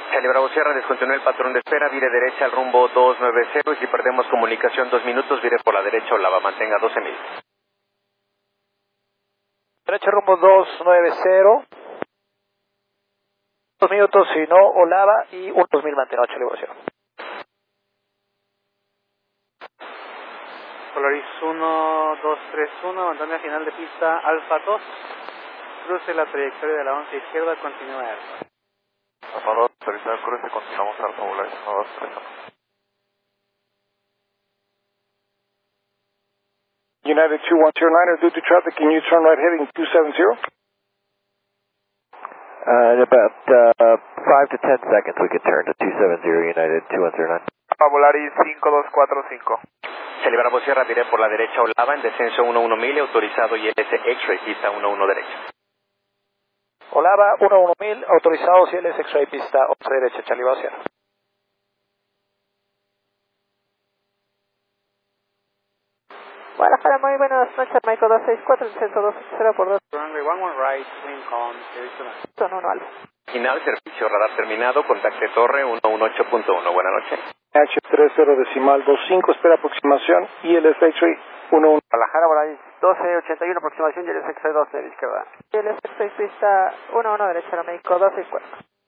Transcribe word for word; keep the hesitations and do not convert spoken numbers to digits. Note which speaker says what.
Speaker 1: Charlie Bravo Sierra, descontinúe el patrón de espera, vire derecha al rumbo dos nueve cero y si perdemos comunicación dos minutos, vire por la derecha o lava, mantenga doce mil.
Speaker 2: Derecha rumbo dos nueve cero. Dos minutos, si no, o lava y un dos mil mantenga Charlie Bravo Sierra.
Speaker 3: Polaris uno dos tres uno, abandone final de pista Alfa dos. Cruce la trayectoria de la once izquierda, continúa Alfa.
Speaker 4: Alfa dos, autorizado el cruce, continuamos Alfa Polaris uno dos tres uno.
Speaker 5: United two one zero niner, due to traffic, can you turn right heading two seven zero?
Speaker 6: Uh, in about uh, five to ten seconds we could turn to two seven zero United two one zero nine.
Speaker 4: Alfa Polaris cinco dos cuatro cinco.
Speaker 1: Charlie Bravo Sierra, vire por la derecha o lava en descenso uno uno mil, autorizado I L S X-ray, pista uno uno derecha.
Speaker 2: Olava uno uno mil, autorizado I L S X-ray, pista once derecha, Charlie Bravo Sierra.
Speaker 7: Guadalajara, muy buenas noches, Maico dos seis cuatro, descenso dos ocho cero por dos.
Speaker 3: Runway one one right, wind calm, dirección.
Speaker 7: Son uno alfa.
Speaker 1: Final, servicio radar terminado, contacte torre uno uno ocho punto uno, buenas noches.
Speaker 5: H tres cero decimal dos cinco, espera aproximación, I L S X-ray uno uno.
Speaker 3: Guadalajara, Polaris doce ochenta y uno, aproximación I L S X-ray dos de izquierda.
Speaker 7: I L S X-ray, pista uno uno derecha, Maico dos seis cuatro.